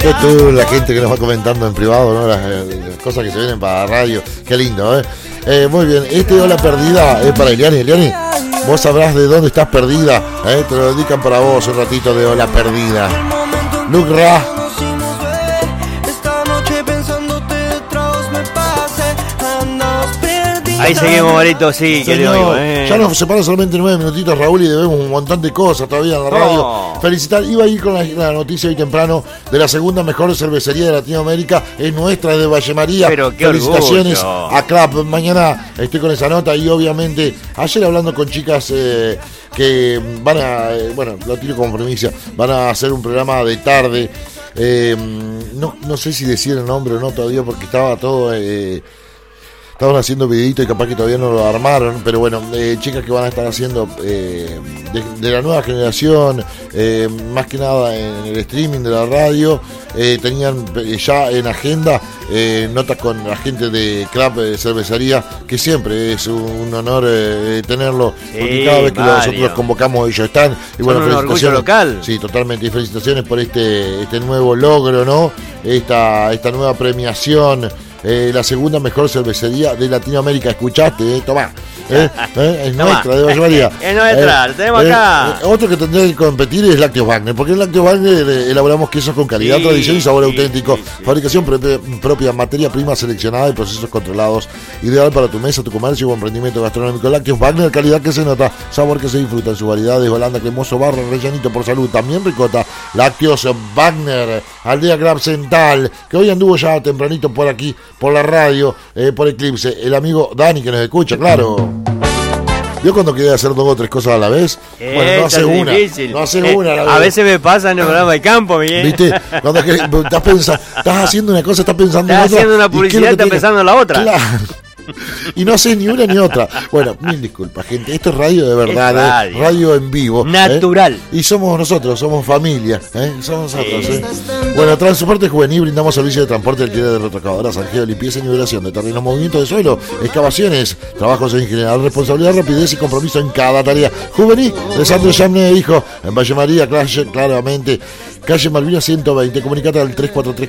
Después tú, la gente que nos va comentando en privado, ¿no? Las cosas que se vienen para la radio. Qué lindo, muy bien. Hola perdida es para Eliani. Eliani, vos sabrás de dónde estás perdida. Te lo dedican para vos un ratito de hola perdida. Luke Ra. Ahí seguimos, Marito, sí, querido. Ya nos separan solamente 9 minutitos, Raúl, y debemos un montón de cosas todavía en la radio. Felicitar, iba a ir con la noticia hoy temprano de la segunda mejor cervecería de Latinoamérica, es nuestra, de Valle María. Pero qué felicitaciones orgullo. a Club. Mañana estoy con esa nota y obviamente ayer hablando con chicas que van a, bueno, lo tiro como primicia, van a hacer un programa de tarde. No sé si decir el nombre o no todavía porque estaba todo... Estaban haciendo videito y capaz que todavía no lo armaron, pero bueno, chicas que van a estar haciendo de la nueva generación, más que nada en el streaming de la radio, tenían ya en agenda notas con la gente de Club Cervecería, que siempre es un honor tenerlo, porque cada vez que nosotros convocamos ellos están. Y bueno, un orgullo local. Sí, totalmente, y felicitaciones por este nuevo logro, ¿no? Esta nueva premiación. La segunda mejor cervecería de Latinoamérica. ¿Escuchaste? Tomá. Es nuestra, de Valle María. Es nuestra, lo tenemos acá. Otro que tendría que competir es Lácteos Wagner, porque en Lácteos Wagner elaboramos quesos con calidad, tradición y sabor auténtico. Fabricación propia, materia prima seleccionada y procesos controlados. Ideal para tu mesa, tu comercio o emprendimiento gastronómico. Lácteos Wagner, calidad que se nota, sabor que se disfruta en sus variedades. Holanda, cremoso, barra, rellenito por salud. También ricota. Lácteos Wagner, Aldea Club Central, que hoy anduvo ya tempranito por aquí, por la radio, por Eclipse. El amigo Dani que nos escucha, claro. Yo cuando quiero hacer 2 o 3 cosas a la vez, bueno, no hace una. No hace una a la vez. A veces me pasa en el programa de campo, Miguel. ¿Viste? Cuando estás haciendo una cosa, estás pensando en otra. Estás haciendo una publicidad y estás pensando en la otra. Claro. Y no sé ni una ni otra. Bueno, mil disculpas, gente. Esto es radio de verdad, radio en vivo. Natural. Y somos nosotros, somos familia. Somos nosotros. Bueno, Transporte Juvenil, brindamos servicio de transporte, alquiler de retroexcavadoras, arqueo, limpieza y nivelación de terrenos, movimiento de suelo, excavaciones, trabajos en general, responsabilidad, rapidez y compromiso en cada tarea. Juvenil, de Sandro Yamne, hijo, en Valle María, claramente. Calle Malvinas 120, comunicate al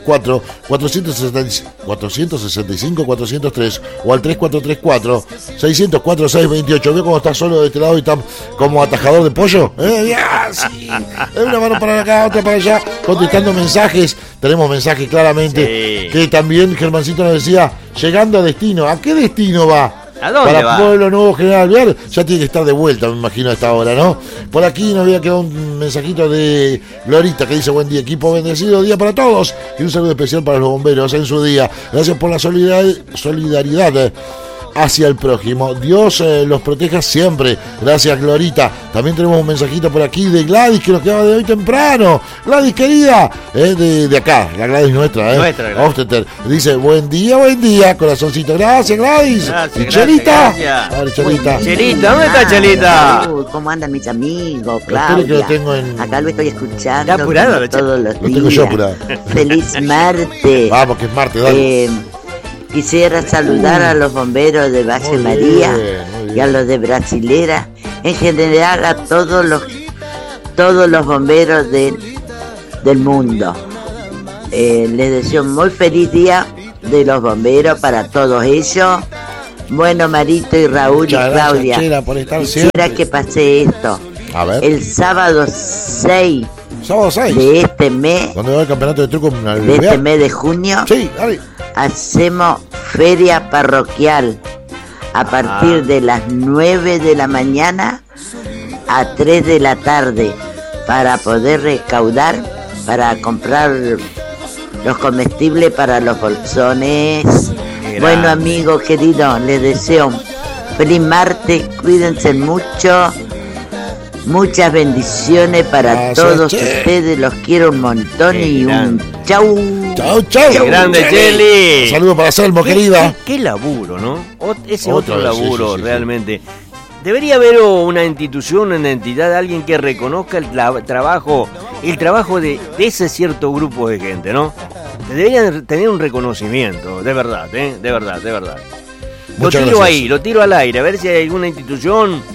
3434-465-403 o al 3434-604-628. ¿Veo cómo está solo de este lado y está como atajador de pollo? Sí. Una mano para acá, otra para allá, contestando mensajes. Tenemos mensajes claramente, que también Germancito nos decía, llegando a destino. ¿A qué destino va? ¿A dónde para va? Pueblo Nuevo General Alvear, ya tiene que estar de vuelta, me imagino, a esta hora, ¿no? Por aquí nos había quedado un mensajito de Glorita que dice: buen día, equipo, bendecido día para todos. Y un saludo especial para los bomberos en su día. Gracias por la solidaridad hacia el prójimo. Dios los proteja siempre. Gracias, Glorita. También tenemos un mensajito por aquí de Gladys, que nos quedaba de hoy temprano. Gladys, querida, de acá, la Gladys nuestra, Nuestra Gladys. Osteter. Dice: buen día, corazoncito. Gracias, Gladys. Gracias, y Chelita. gracias. A ver, Chelita. Chelita, ¿dónde está Chelita? ¿Cómo andan mis amigos? Espero que lo Claudia. tengo en... Acá lo estoy escuchando. ¿Está apurada la todos los Lo tengo yo días. apurado. Feliz martes. Vamos, que es martes, dale. Quisiera saludar a los bomberos de Valle Muy María bien, muy bien. y a los de Brasilera, en general a todos los bomberos del mundo. Les deseo un muy feliz día de los bomberos para todos ellos. Bueno, Marito y Raúl Muchas y gracias, Claudia, Chela, por estar quisiera siempre. que pase esto. A ver. El sábado 6 Sábado 6. de este mes, ¿Dónde va el campeonato de truco en de Alvear? este mes de junio, Sí, dale. hacemos feria parroquial a partir de las 9 de la mañana a 3 de la tarde para poder recaudar, para comprar los comestibles para los bolsones. Qué Bueno, grande. amigos queridos, les deseo feliz martes, cuídense mucho. Muchas bendiciones para Gracias, todos che. ustedes, los quiero un montón Qué y un grande. chau. Chao. Qué grande, Cheli. Un saludo para Salmo, querida. Qué laburo, ¿no? Ese Otra otro vez, sí, laburo, sí, sí. realmente. Debería haber una institución, una entidad, alguien que reconozca el trabajo de ese cierto grupo de gente, ¿no? Deberían tener un reconocimiento, de verdad, de verdad. Lo Muchas tiro gracias. ahí, lo tiro al aire, a ver si hay alguna institución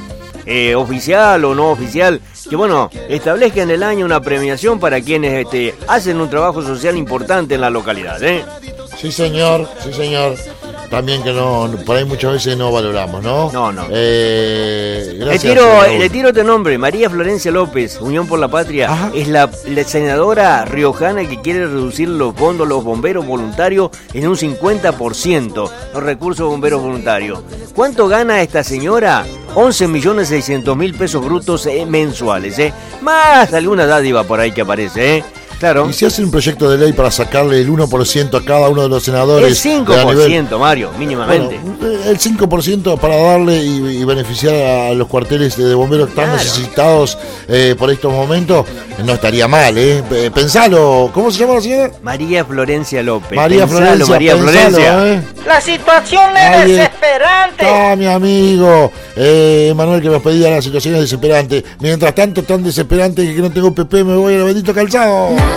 oficial o no oficial, que bueno, establezca en el año una premiación para quienes hacen un trabajo social importante en la localidad, Sí, señor, sí, señor. También que no, por ahí muchas veces no valoramos, ¿no? No. Gracias, le tiro este nombre, María Florencia López, Unión por la Patria. Ajá. Es la senadora riojana que quiere reducir los fondos los bomberos voluntarios en un 50%, los recursos bomberos voluntarios. ¿Cuánto gana esta señora? 11.600.000 pesos brutos mensuales, más alguna dádiva por ahí que aparece, Claro. Y si hace un proyecto de ley para sacarle el 1% a cada uno de los senadores. El 5%, Mario, mínimamente. Bueno, el 5% para darle y beneficiar a los cuarteles de bomberos tan necesitados por estos momentos, no estaría mal, Pensalo. ¿Cómo se llama la señora? María Florencia López. María Florencia. La situación es desesperante. Mi amigo Manuel, que me pedía la situación es desesperante. Mientras tanto, tan desesperante que no tengo PP, me voy al bendito calzado.